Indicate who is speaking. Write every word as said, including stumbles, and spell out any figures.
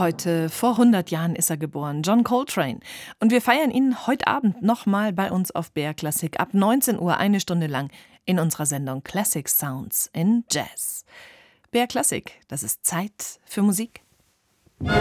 Speaker 1: Heute, vor hundert Jahren, ist er geboren, John Coltrane. Und wir feiern ihn heute Abend nochmal bei uns auf B R Classic ab neunzehn Uhr, eine Stunde lang, in unserer Sendung Classic Sounds in Jazz. B R Classic, das ist Zeit für Musik.